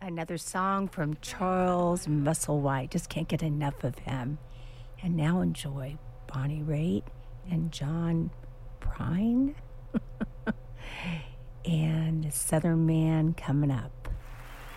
Another song from Charles Musselwhite. Just can't get enough of him. And now enjoy Bonnie Raitt and John Prine and Southern Man coming up.